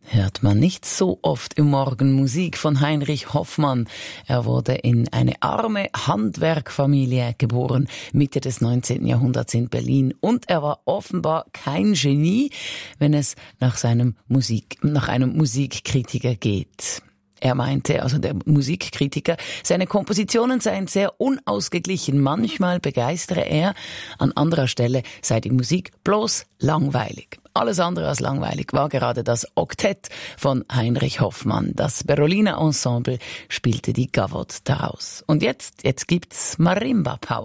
Hört man nicht so oft im Morgen Musik von Heinrich Hoffmann. Er wurde in eine arme Handwerkfamilie geboren, Mitte des 19. Jahrhunderts in Berlin. Und er war offenbar kein Genie, wenn es nach einem Musikkritiker geht. Er meinte, also der Musikkritiker, seine Kompositionen seien sehr unausgeglichen. Manchmal begeistere er, an anderer Stelle sei die Musik bloß langweilig. Alles andere als langweilig war gerade das Oktett von Heinrich Hoffmann. Das Berolina Ensemble spielte die Gavotte daraus. Und jetzt gibt's Marimba Power.